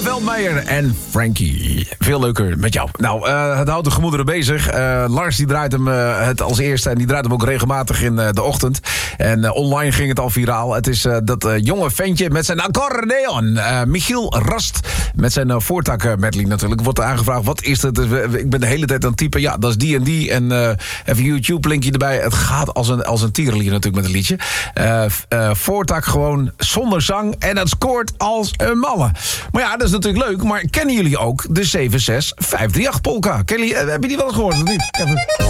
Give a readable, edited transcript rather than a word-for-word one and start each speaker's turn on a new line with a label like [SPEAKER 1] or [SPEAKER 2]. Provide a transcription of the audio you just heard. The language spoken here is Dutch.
[SPEAKER 1] Veldmeijer en Frankie. Veel leuker met jou. Nou, het houdt de gemoederen bezig. Lars die draait hem het als eerste en die draait hem ook regelmatig in de ochtend. En online ging het al viraal. Het is dat jonge ventje met zijn accordeon. Michiel Rast met zijn voortak medley natuurlijk. Wordt er aangevraagd, wat is het? Ik ben de hele tijd aan het typen. Ja, dat is die en die. En even YouTube-linkje erbij. Het gaat als een tierenlier natuurlijk met een liedje. Voortak gewoon zonder zang. En dat scoort als een malle. Maar ja, dat is natuurlijk leuk. Maar kennen jullie ook de 76538 polka? Heb je die wel eens gehoord of niet?